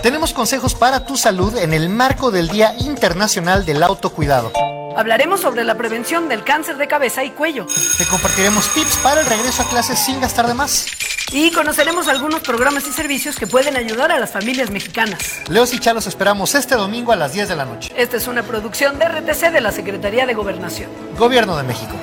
Tenemos consejos para tu salud en el marco del Día Internacional del Autocuidado. Hablaremos sobre la prevención del cáncer de cabeza y cuello. Te compartiremos tips para el regreso a clases sin gastar de más. Y conoceremos algunos programas y servicios que pueden ayudar a las familias mexicanas. Leos y Chalos esperamos este domingo a las 10 de la noche. Esta es una producción de RTC de la Secretaría de Gobernación. Gobierno de México.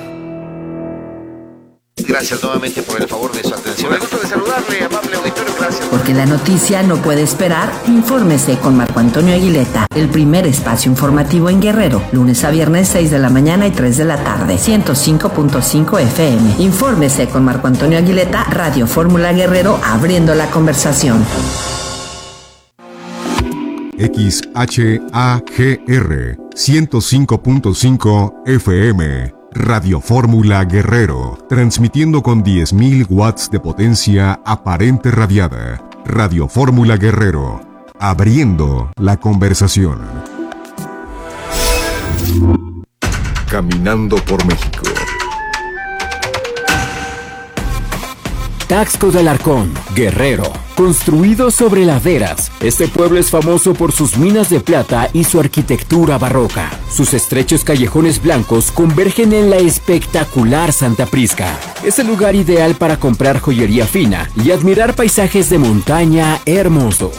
Gracias nuevamente por el favor de su atención. Me gusta de saludarle, amable auditorio, gracias. Porque la noticia no puede esperar, infórmese con Marco Antonio Aguileta, el primer espacio informativo en Guerrero, lunes a viernes 6 de la mañana y 3 de la tarde, 105.5 FM. Infórmese con Marco Antonio Aguileta, Radio Fórmula Guerrero, abriendo la conversación. XHAGR 105.5 FM. Radio Fórmula Guerrero, transmitiendo con 10.000 watts de potencia aparente radiada. Radio Fórmula Guerrero, abriendo la conversación. Caminando por México. Taxco del Arcón, Guerrero. Construido sobre laderas, este pueblo es famoso por sus minas de plata y su arquitectura barroca. Sus estrechos callejones blancos convergen en la espectacular Santa Prisca. Es el lugar ideal para comprar joyería fina y admirar paisajes de montaña hermosos.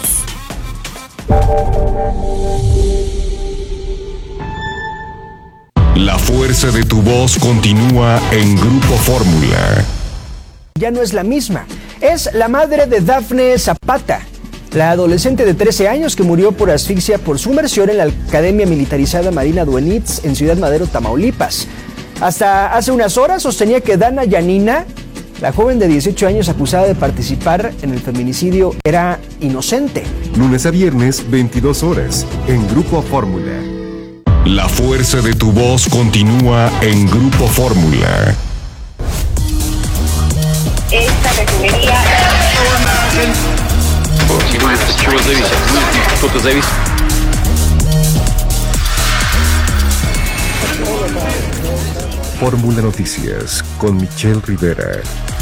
La fuerza de tu voz continúa en Grupo Fórmula. Ya no es la misma. Es la madre de Dafne Zapata, la adolescente de 13 años que murió por asfixia por sumersión en la Academia Militarizada Marina Duenitz en Ciudad Madero, Tamaulipas. Hasta hace unas horas sostenía que Dana Yanina, la joven de 18 años acusada de participar en el feminicidio, era inocente. Lunes a viernes, 22 horas, en Grupo Fórmula. La fuerza de tu voz continúa en Grupo Fórmula. Esta refinería... Fórmula Noticias con Michelle Rivera.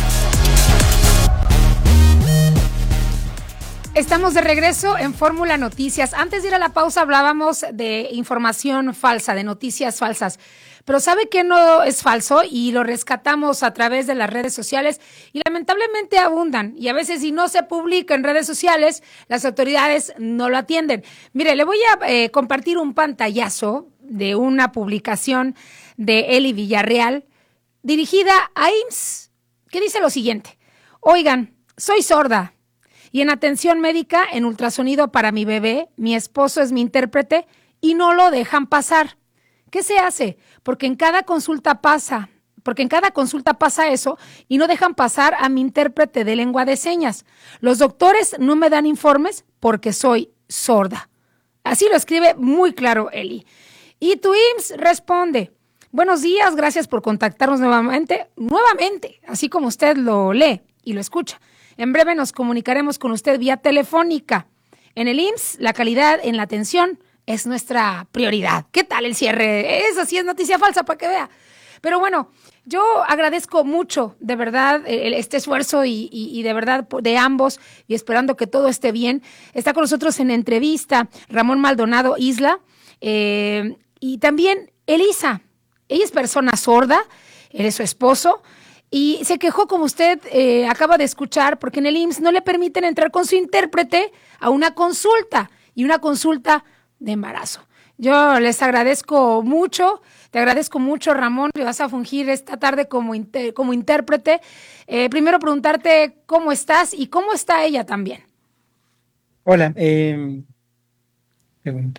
Estamos de regreso en Fórmula Noticias. Antes de ir a la pausa hablábamos de información falsa, de noticias falsas. Pero ¿sabe qué no es falso? Y lo rescatamos a través de las redes sociales y lamentablemente abundan. Y a veces si no se publica en redes sociales, las autoridades no lo atienden. Mire, le voy a compartir un pantallazo de una publicación de Eli Villarreal dirigida a IMSS, que dice lo siguiente: oigan, soy sorda y en atención médica en ultrasonido para mi bebé, mi esposo es mi intérprete y no lo dejan pasar. ¿Qué se hace? Porque en cada consulta pasa eso y no dejan pasar a mi intérprete de lengua de señas. Los doctores no me dan informes porque soy sorda. Así lo escribe muy claro Eli. Y tu IMSS responde: buenos días, gracias por contactarnos nuevamente, así como usted lo lee y lo escucha. En breve nos comunicaremos con usted vía telefónica. En el IMSS, la calidad en la atención es nuestra prioridad. ¿Qué tal el cierre? Eso sí es noticia falsa, para que vea. Pero bueno, yo agradezco mucho, de verdad, este esfuerzo y de verdad de ambos, y esperando que todo esté bien. Está con nosotros en entrevista Ramón Maldonado Isla y también Elisa. Ella es persona sorda, él es su esposo, y se quejó, como usted acaba de escuchar, porque en el IMSS no le permiten entrar con su intérprete a una consulta, y una consulta de embarazo. Yo les agradezco mucho, te agradezco mucho, Ramón, que vas a fungir esta tarde como intérprete. Primero preguntarte cómo estás y cómo está ella también. Hola, pregunta.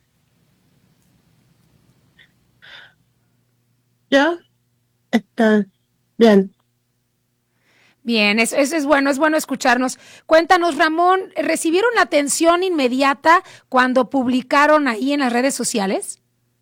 ¿Ya? Está bien. Bien, eso es bueno escucharnos. Cuéntanos, Ramón, ¿recibieron atención inmediata cuando publicaron ahí en las redes sociales?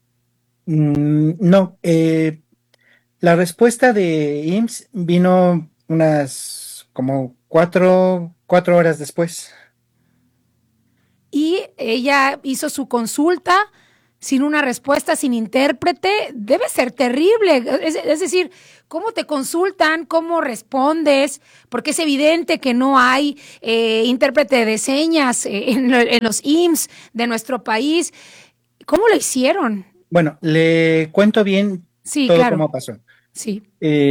No, la respuesta de IMSS vino unas como cuatro horas después. Y ella hizo su consulta, sin una respuesta, sin intérprete, debe ser terrible. Es decir, ¿cómo te consultan? ¿Cómo respondes? Porque es evidente que no hay intérprete de señas en los IMSS de nuestro país. ¿Cómo lo hicieron? Bueno, le cuento bien todo claro. cómo pasó. Sí.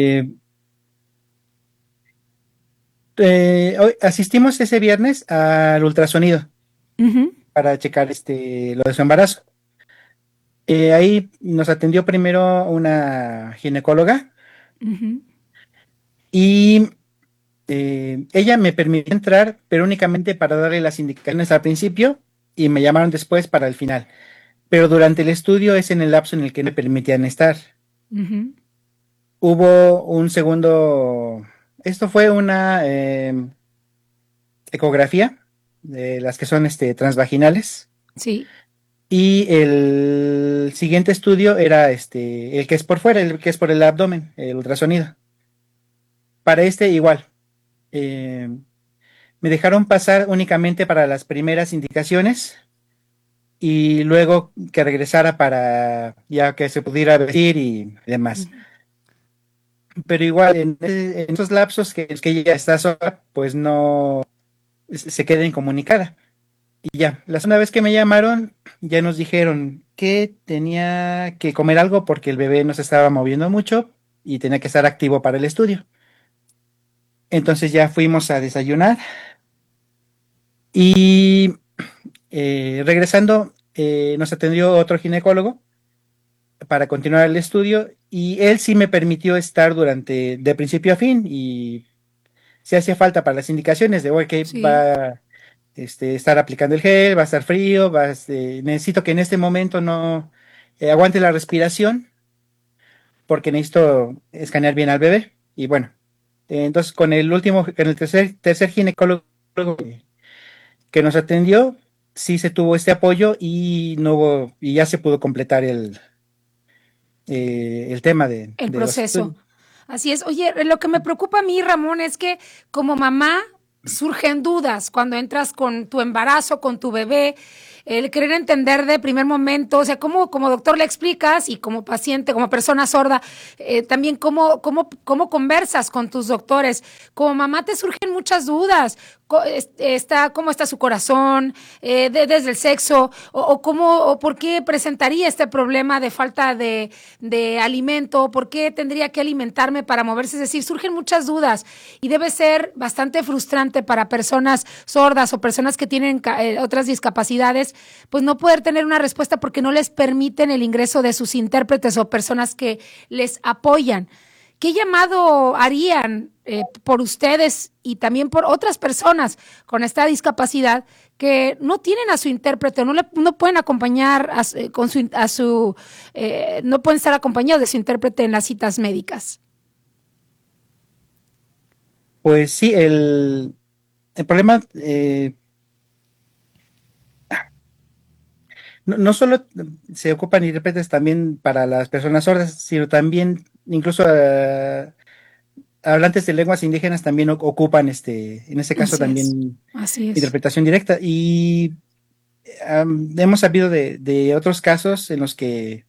Hoy asistimos ese viernes al ultrasonido para checar lo de su embarazo. Ahí nos atendió primero una ginecóloga y ella me permitió entrar, pero únicamente para darle las indicaciones al principio y me llamaron después para el final. Pero durante el estudio es en el lapso en el que me permitían estar. Hubo un segundo, esto fue una ecografía de las que son transvaginales. Sí. Y el siguiente estudio era el que es por fuera, el que es por el abdomen, el ultrasonido. Para igual. Me dejaron pasar únicamente para las primeras indicaciones y luego que regresara para ya que se pudiera vestir y demás. Pero igual, en esos lapsos que ella está sola, pues no se queda incomunicada. Y ya, la segunda vez que me llamaron, ya nos dijeron que tenía que comer algo porque el bebé no se estaba moviendo mucho y tenía que estar activo para el estudio. Entonces ya fuimos a desayunar y regresando nos atendió otro ginecólogo para continuar el estudio y él sí me permitió estar de principio a fin y si hacía falta para las indicaciones de que va estar aplicando el gel, va a estar frío, necesito que en este momento no aguante la respiración porque necesito escanear bien al bebé y bueno, entonces con el tercer ginecólogo que nos atendió, sí se tuvo este apoyo y ya se pudo completar el tema del proceso. Así es. Oye, lo que me preocupa a mí, Ramón, es que como mamá surgen dudas cuando entras con tu embarazo, con tu bebé, el querer entender de primer momento, o sea, cómo como doctor le explicas y como paciente, como persona sorda, también cómo conversas con tus doctores. Como mamá te surgen muchas dudas. ¿Cómo está su corazón? Desde el sexo, o por qué presentaría este problema de falta de alimento, por qué tendría que alimentarme para moverse, es decir, surgen muchas dudas y debe ser bastante frustrante para personas sordas o personas que tienen otras discapacidades, pues no poder tener una respuesta porque no les permiten el ingreso de sus intérpretes o personas que les apoyan. ¿Qué llamado harían por ustedes y también por otras personas con esta discapacidad que no tienen a su intérprete, no pueden acompañar no pueden estar acompañados de su intérprete en las citas médicas? Pues sí, el problema no solo se ocupan intérpretes también para las personas sordas, sino también incluso hablantes de lenguas indígenas también ocupan en ese caso también interpretación directa y hemos sabido de otros casos en los que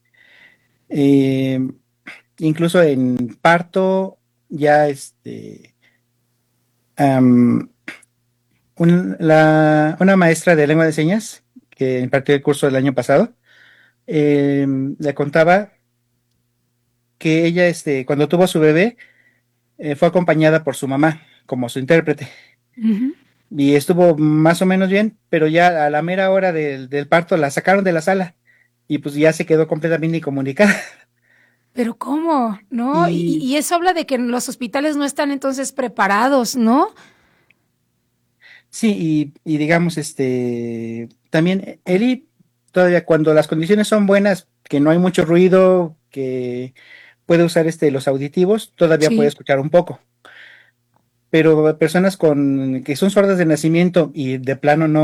incluso en parto ya una maestra de lengua de señas que impartió el curso del año pasado le contaba que ella cuando tuvo a su bebé fue acompañada por su mamá como su intérprete y estuvo más o menos bien, pero ya a la mera hora del parto la sacaron de la sala y pues ya se quedó completamente incomunicada. ¿Pero cómo? ¿No? Y eso habla de que los hospitales no están entonces preparados, ¿no? Sí, y digamos, también Eli, todavía cuando las condiciones son buenas, que no hay mucho ruido, que puede usar los auditivos, todavía puede escuchar un poco. Pero personas que son sordas de nacimiento y de plano no,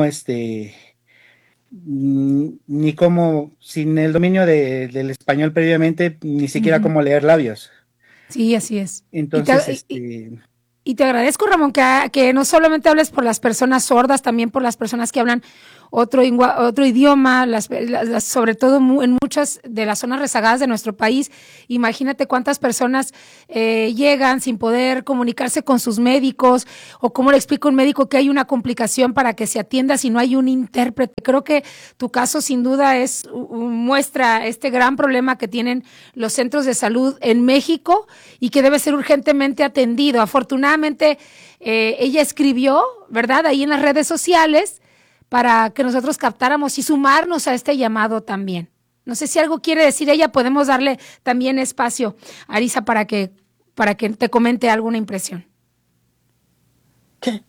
ni como, sin el dominio del español previamente, ni siquiera cómo leer labios. Sí, así es. Entonces, y te agradezco, Ramón, que no solamente hables por las personas sordas, también por las personas que hablan otro idioma, sobre todo en muchas de las zonas rezagadas de nuestro país. Imagínate cuántas personas llegan sin poder comunicarse con sus médicos, o cómo le explica un médico que hay una complicación para que se atienda si no hay un intérprete. Creo que tu caso sin duda muestra este gran problema que tienen los centros de salud en México y que debe ser urgentemente atendido. Afortunadamente, ella escribió, ¿verdad?, ahí en las redes sociales para que nosotros captáramos y sumarnos a este llamado también. No sé si algo quiere decir ella, podemos darle también espacio a Arisa para que te comente alguna impresión. Sí.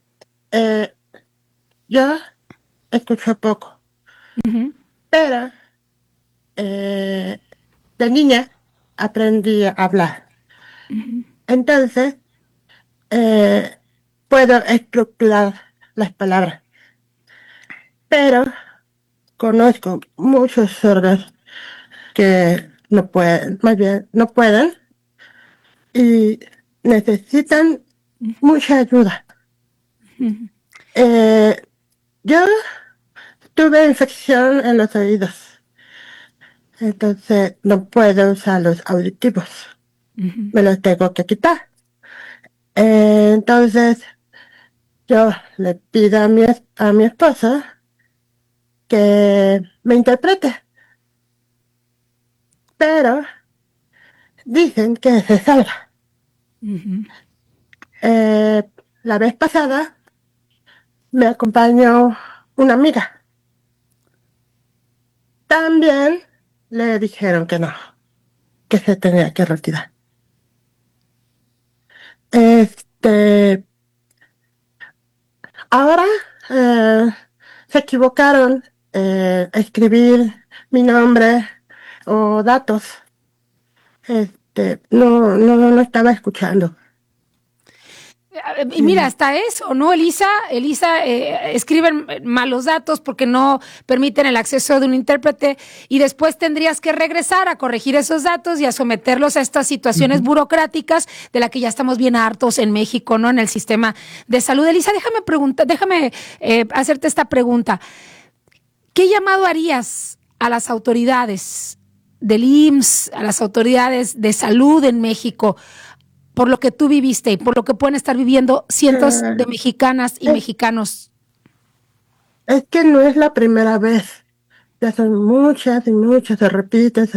Yo escucho poco, pero de niña aprendí a hablar. Entonces, puedo estructurar las palabras. Pero conozco muchos sordos que no pueden, más bien no pueden, y necesitan mucha ayuda. Yo tuve infección en los oídos, entonces no puedo usar los auditivos. Me los tengo que quitar. Entonces yo le pido a mi esposo que me interprete, pero dicen que se salva. La vez pasada me acompañó una amiga. También le dijeron que no, que se tenía que retirar. Ahora se equivocaron escribir mi nombre o datos. No estaba escuchando. Y mira, hasta eso, ¿no, Elisa? Escriben mal los datos porque no permiten el acceso de un intérprete, y después tendrías que regresar a corregir esos datos y a someterlos a estas situaciones burocráticas de la que ya estamos bien hartos en México, ¿no? En el sistema de salud. Elisa, déjame hacerte esta pregunta. ¿Qué llamado harías a las autoridades del IMSS, a las autoridades de salud en México, por lo que tú viviste y por lo que pueden estar viviendo cientos de mexicanas y mexicanos? Es que no es la primera vez. Ya son muchas y muchas, se repite.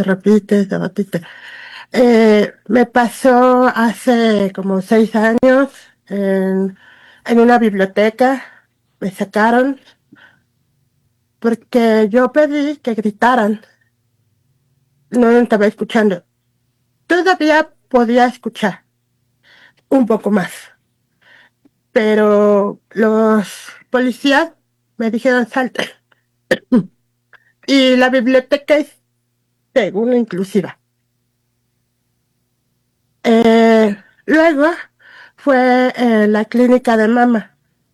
Me pasó hace como 6 años en una biblioteca. Me sacaron porque yo pedí que gritaran. No estaba escuchando. Todavía podía escuchar un poco más, pero los policías me dijeron salte. Y la biblioteca es según inclusiva. Luego fue la clínica de mama.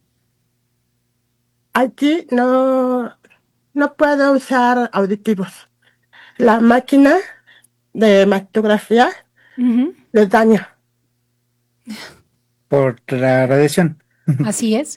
Aquí no puedo usar auditivos. La máquina de mastografía les daña. Por la radiación. Así es.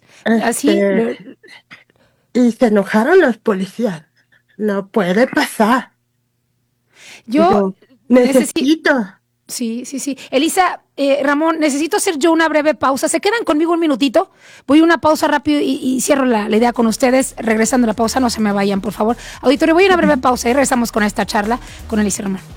Y se enojaron los policías. No puede pasar. Yo necesito. Sí. Elisa, Ramón, necesito hacer yo una breve pausa. ¿Se quedan conmigo un minutito? Voy a una pausa rápido y cierro la idea con ustedes. Regresando a la pausa, no se me vayan, por favor. Auditorio, voy a una breve pausa y regresamos con esta charla con Elisa y Ramón.